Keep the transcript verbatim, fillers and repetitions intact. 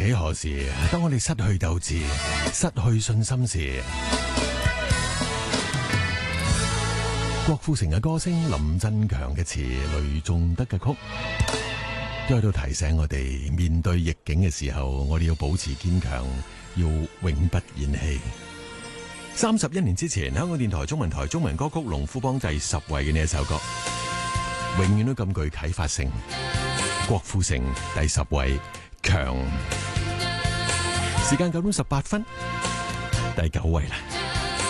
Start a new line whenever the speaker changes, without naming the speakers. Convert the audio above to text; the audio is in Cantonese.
幾何時，當我哋失去鬥志、失去信心時，郭富城嘅歌聲、林振強嘅詞、雷頌德嘅曲，都喺度提醒我哋，面對逆境嘅時候，我哋要保持堅強，要永不言棄。三十一年之前，香港電台中文台中文歌曲龍虎榜第十位嘅呢一首歌，永遠都咁具啟發性。郭富城第十位，強。時間九點十八分，第九位啦。